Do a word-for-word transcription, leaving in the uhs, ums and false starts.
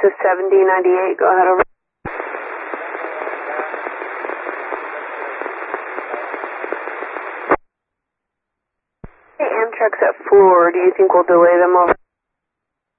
to seventy ninety-eight, go ahead over. Hey, Amtrak's at four, do you think we'll delay them over?